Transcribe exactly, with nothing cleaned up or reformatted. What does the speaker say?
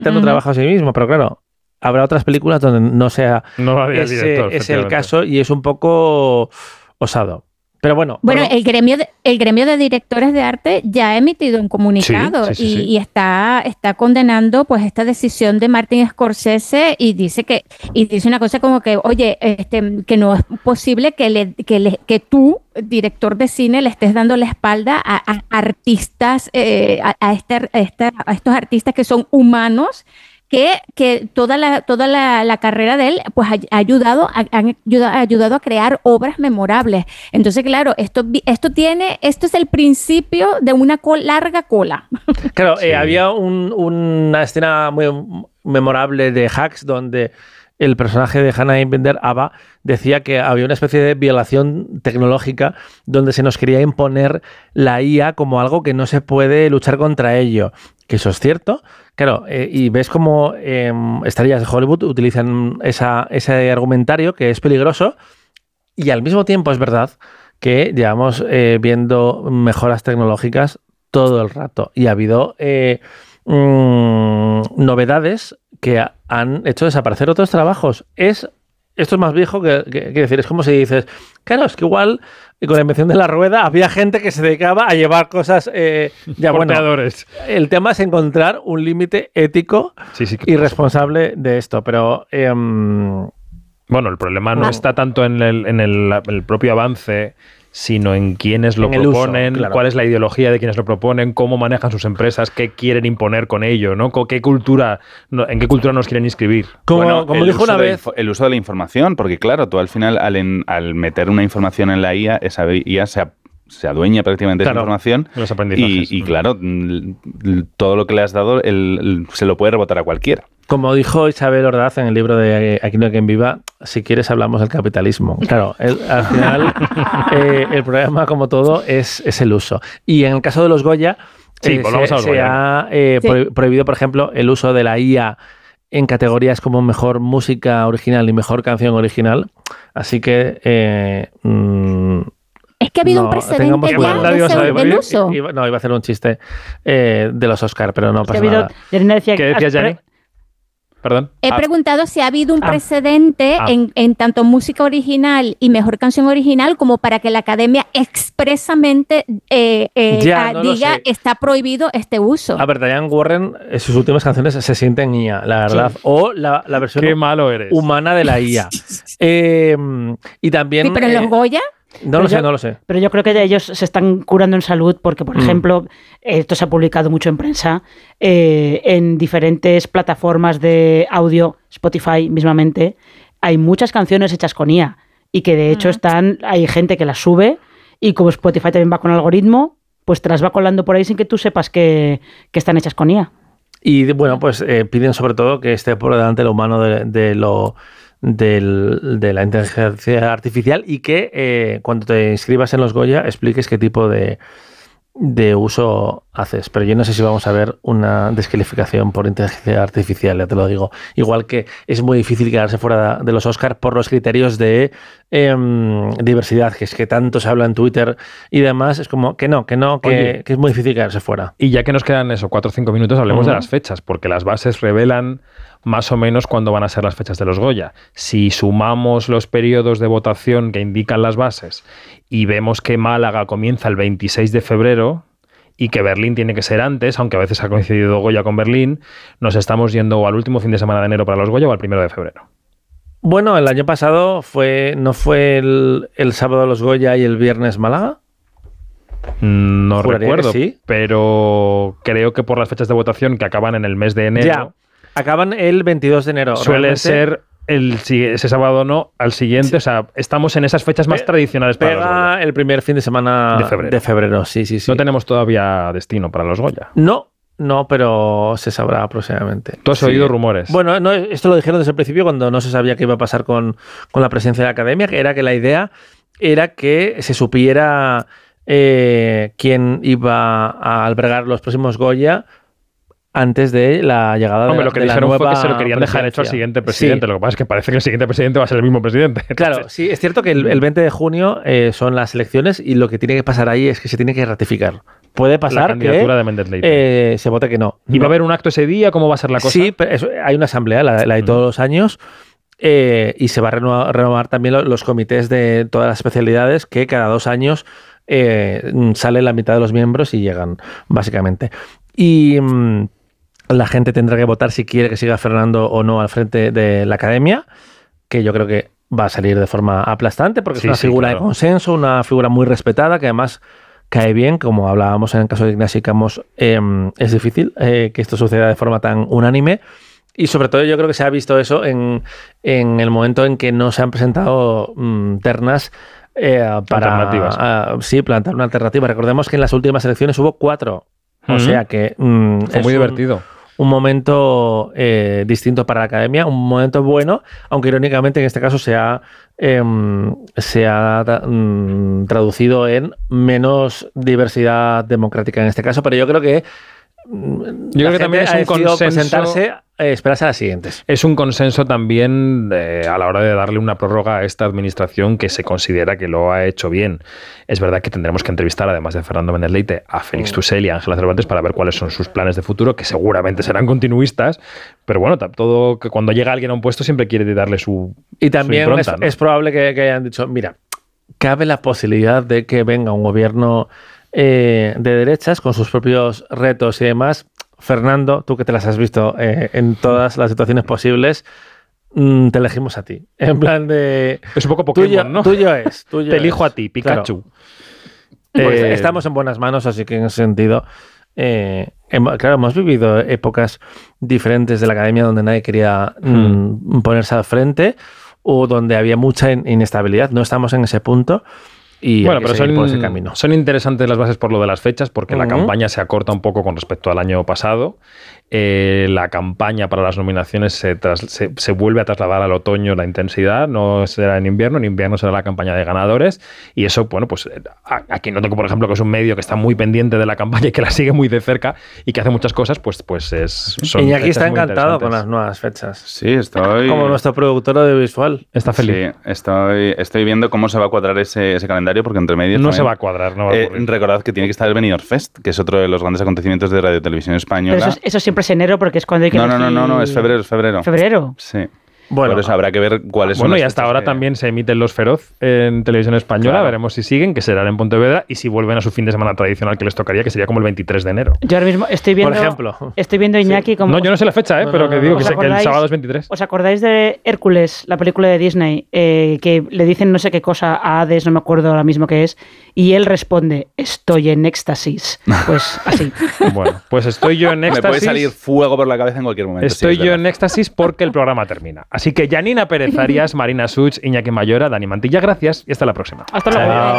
tanto uh-huh. trabajo a sí mismo, pero claro, habrá otras películas donde no sea no ese, director, ese el caso y es un poco osado. Pero bueno. Bueno, bueno, el gremio de, el gremio de directores de arte ya ha emitido un comunicado sí, sí, sí, y, sí. y está, está condenando pues esta decisión de Martin Scorsese y dice que y dice una cosa como que, oye, este, que no es posible que le, que le, que tú, director de cine, le estés dando la espalda a, a artistas, eh, a, a, este, a, este, a estos artistas que son humanos. Que, que toda la toda la, la carrera de él pues ha ayudado a, han ayudado, ha ayudado a crear obras memorables. Entonces, claro, esto esto tiene esto es el principio de una col, larga cola. Claro, sí. eh, había un, una escena muy memorable de Hacks donde el personaje de Hannah Einbinder, Ava, decía que había una especie de violación tecnológica donde se nos quería imponer la I A como algo que no se puede luchar contra ello. Que eso es cierto. Claro, eh, y ves cómo eh, estrellas de Hollywood utilizan esa, ese argumentario que es peligroso y al mismo tiempo es verdad que llevamos eh, viendo mejoras tecnológicas todo el rato y ha habido eh, mmm, novedades que han hecho desaparecer otros trabajos. Es, esto es más viejo que, que, que decir, es como si dices, claro, es que igual con la invención de la rueda había gente que se dedicaba a llevar cosas eh, ya bueno. El tema es encontrar un límite ético sí, sí, y responsable de esto, pero eh, bueno, el problema no ah. está tanto en el, en el, el propio avance, sino en quiénes lo en proponen, uso, claro. cuál es la ideología de quienes lo proponen, cómo manejan sus empresas, qué quieren imponer con ello, ¿no? ¿Qué cultura, en qué cultura nos quieren inscribir? Como, bueno, como dijo una vez... El uso de la información, porque claro, tú al final, al, en, al meter una información en la I A, esa I A se, se adueña prácticamente de claro, esa información los aprendizajes. Y, y claro, todo lo que le has dado el, el, se lo puede rebotar a cualquiera. Como dijo Isabel Ordaz en el libro de Aquí no hay quien viva, si quieres hablamos del capitalismo. Claro, el, al final eh, el problema, como todo, es, es el uso. Y en el caso de los Goya, sí, eh, se, se, a los se Goya. ha eh, sí. prohibido, por ejemplo, el uso de la I A en categorías como mejor música original y mejor canción original. Así que... Eh, mmm, es que ha habido no, un precedente ya de ese, del uso. Iba, no, iba a hacer un chiste eh, de los Oscar, pero no es pasa habido, nada. Decía, ¿Qué decías, Yanni? Perdón. He ah. preguntado si ha habido un ah. precedente ah. en, en tanto música original y mejor canción original como para que la academia expresamente eh, eh, ya, a, no diga está prohibido este uso. A ver, Diane Warren, en sus últimas canciones se sienten I A, la verdad. Sí. O la, la versión Qué malo eres. humana de la I A. eh, y también... Sí, pero en eh, los Goya... No pero lo yo, sé, no lo sé. Pero yo creo que ellos se están curando en salud porque, por mm. ejemplo, esto se ha publicado mucho en prensa, eh, en diferentes plataformas de audio, Spotify mismamente, hay muchas canciones hechas con I A y que de hecho mm. están, hay gente que las sube y como Spotify también va con algoritmo, pues te las va colando por ahí sin que tú sepas que, que están hechas con I A. Y bueno, pues eh, piden sobre todo que esté por delante lo humano de, de lo... Del, de la inteligencia artificial y que eh, cuando te inscribas en los Goya expliques qué tipo de, de uso haces. Pero yo no sé si vamos a ver una descalificación por inteligencia artificial, ya te lo digo. Igual que es muy difícil quedarse fuera de los Oscars por los criterios de eh, diversidad, que es que tanto se habla en Twitter y demás. Es como que no, que no, que, Oye, que es muy difícil quedarse fuera. Y ya que nos quedan eso, cuatro o cinco minutos, hablemos uh-huh. de las fechas, porque las bases revelan más o menos cuándo van a ser las fechas de los Goya. Si sumamos los periodos de votación que indican las bases y vemos que Málaga comienza el veintiséis de febrero y que Berlín tiene que ser antes, aunque a veces ha coincidido Goya con Berlín, nos estamos yendo al último fin de semana de enero para los Goya o al primero de febrero. Bueno, el año pasado fue ¿no fue el, el sábado los Goya y el viernes Málaga? No recuerdo, sí. Pero creo que por las fechas de votación que acaban en el mes de enero... Ya. Acaban el veintidós de enero. Suele realmente. ser el, ese sábado no, al siguiente. Sí. O sea, estamos en esas fechas más Pe- tradicionales para los Goya. El primer fin de semana de febrero. de febrero. Sí, sí, sí. No tenemos todavía destino para los Goya. No, no, pero se sabrá próximamente. ¿Tú has sí. oído rumores? Bueno, no, esto lo dijeron desde el principio cuando no se sabía qué iba a pasar con, con la presencia de la academia, que era que la idea era que se supiera eh, quién iba a albergar los próximos Goya antes de la llegada Hombre, de, lo que de la dijeron nueva fue que se lo querían dejar hecho al presidencia. siguiente presidente. Sí. Lo que pasa es que parece que el siguiente presidente va a ser el mismo presidente. Claro, Entonces, sí, es cierto que el, el veinte de junio eh, son las elecciones y lo que tiene que pasar ahí es que se tiene que ratificar. Puede la pasar candidatura que de Méndez Leite. eh, se vote que no. ¿Y va No. a haber un acto ese día? ¿Cómo va a ser la cosa? Sí, pero eso- hay una asamblea, la, la de todos los años, eh, y se va a renovar, renovar también lo- los comités de todas las especialidades que cada dos años eh, sale la mitad de los miembros y llegan, básicamente. Y mm, la gente tendrá que votar si quiere que siga Fernando o no al frente de la academia, que yo creo que va a salir de forma aplastante porque Sí, es una sí, figura claro. de consenso, una figura muy respetada que además cae bien, como hablábamos en el caso de Ignasi Camos, eh, es difícil eh, que esto suceda de forma tan unánime. Y sobre todo yo creo que se ha visto eso en, en el momento en que no se han presentado mm, ternas eh, para Alternativas. ah, sí, plantar una alternativa. Recordemos que en las últimas elecciones hubo cuatro. O Ujú. sea que mm, Fue es muy un- divertido. un momento eh, distinto para la academia, un momento bueno, aunque irónicamente en este caso se ha, em, se ha tra- mm, traducido en menos diversidad democrática en este caso, pero yo creo que mm, Yo la creo que también gente es un ha decidido consenso- presentarse, eh, esperarse a las siguientes. Es un consenso también eh, a la hora de darle una prórroga a esta administración que se considera que lo ha hecho bien. Es verdad que tendremos que entrevistar, además de Fernando Méndez Leite, a Félix Tusell y a Ángela Cervantes para ver cuáles son sus planes de futuro, que seguramente serán continuistas, pero bueno, ta- todo que cuando llega alguien a un puesto siempre quiere darle su Y también su impronta, es, ¿no? es probable que, que hayan dicho, mira, cabe la posibilidad de que venga un gobierno eh, de derechas con sus propios retos y demás. Fernando, tú que te las has visto eh, en todas las situaciones posibles, mm, te elegimos a ti. En plan de... Es un poco Pokémon, tuyo, ¿no? tuyo es. Tuyo Te elijo es. a ti, Pikachu. Claro. Pues Eh, estamos en buenas manos, así que en ese sentido... eh, hem- claro, hemos vivido épocas diferentes de la academia donde nadie quería mm, ponerse al frente o donde había mucha in- inestabilidad. No estamos en ese punto y Bueno, hay que pero seguir por ese son, camino. son interesantes las bases por lo de las fechas, porque la Ujú. campaña se acorta un poco con respecto al año pasado. Eh, la campaña para las nominaciones se, tras- se, se vuelve a trasladar al otoño la intensidad, no será en invierno, en invierno será la campaña de ganadores, y eso, bueno, pues eh, a- aquí noto, por ejemplo, que es un medio que está muy pendiente de la campaña y que la sigue muy de cerca y que hace muchas cosas, pues, pues es... son Iñaki fechas está muy encantado con las interesantes. nuevas fechas. Sí, estoy... Como nuestro productor audiovisual. Está feliz. Sí, estoy, estoy viendo cómo se va a cuadrar ese, ese calendario, porque entre medios... No también- se va a cuadrar, no va a Eh, ocurrir. recordad que tiene que estar el Benidorm Fest, que es otro de los grandes acontecimientos de Radio Televisión Española. Pero eso, es- eso siempre es enero porque es cuando hay que No, no, no, no, no, elegir- es febrero, es febrero. ¿Febrero? Sí. Bueno, Por eso habrá que ver cuáles son Bueno, y las hasta fechas ahora que- también se emiten Los Feroz en televisión española. Claro. Veremos si siguen, que serán en Pontevedra, y si vuelven a su fin de semana tradicional que les tocaría, que sería como el veintitrés de enero. Yo ahora mismo estoy viendo. por ejemplo. Estoy viendo a Iñaki como. No, yo no sé la fecha, ¿eh? No, pero no, que no, digo no. que, ¿Os sé que el acordáis? sábado es veintitrés. ¿Os acordáis de Hércules, la película de Disney, eh, que le dicen no sé qué cosa a Hades, no me acuerdo ahora mismo qué es, y él responde, estoy en éxtasis? Pues así. Bueno, pues estoy yo en Me puede éxtasis. salir fuego por la cabeza en cualquier momento. Estoy sí, es yo verdad. en éxtasis porque el programa termina. Así que Janina Pérez Arias, Marina Such, Iñaki Mayora, Dani Mantilla, gracias y hasta la próxima. Hasta luego. Chao.